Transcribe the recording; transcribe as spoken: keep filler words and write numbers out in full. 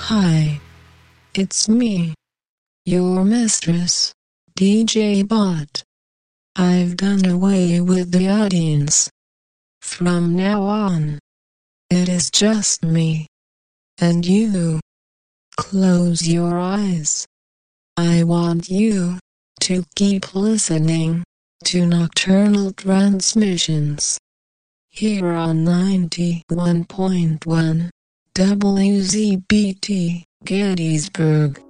Hi. It's me. Your mistress, D J Bot. I've done away with the audience. From now on, it is just me. And you. Close your eyes. I want you to keep listening to Nocturnal Transmissions here on ninety-one point one W Z B T Gettysburg.